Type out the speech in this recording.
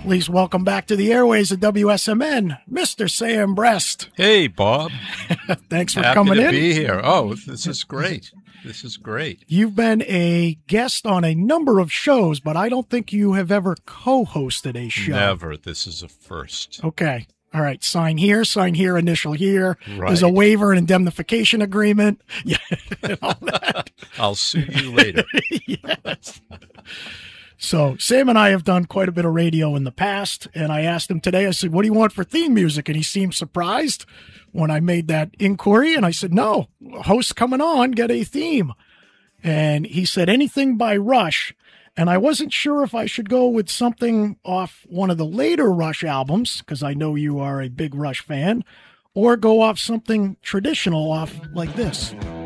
Please welcome back to the airways of WSMN, Mr. Sam Brest. Hey, Bob. Thanks for coming in. Happy to be here. Oh, this is great. This is great. You've been a guest on a number of shows, but I don't think you have ever co-hosted a show. Never. This is a first. Okay. All right. Sign here, initial here. Right. There's a waiver and indemnification agreement. Yeah. And all that. I'll sue you later. Yes. So Sam and I have done quite a bit of radio in the past, and I asked him today, I said, what do you want for theme music? And he seemed surprised when I made that inquiry, and I said, no, host coming on, get a theme. And he said, anything by Rush. And I wasn't sure if I should go with something off one of the later Rush albums, because I know you are a big Rush fan, or go off something traditional off like this.